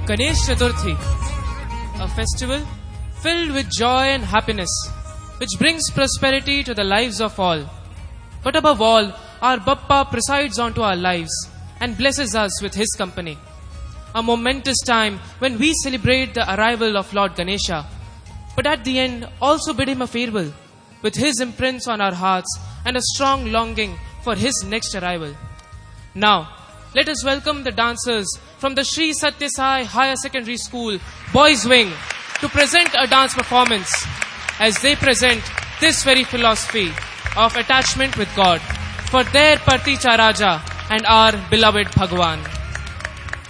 Ganesh Chaturthi, a festival filled with joy and happiness, which brings prosperity to the lives of all. But above all, our Bappa presides onto our lives and blesses us with his company. A momentous time when we celebrate the arrival of Lord Ganesha, but at the end also bid him a farewell, with his imprints on our hearts and a strong longing for his next arrival. Now, let us welcome the dancers from the Sri Satya Sai Higher Secondary School Boys Wing to present a dance performance as they present this very philosophy of attachment with God for their Parti Charaja and our beloved Bhagwan.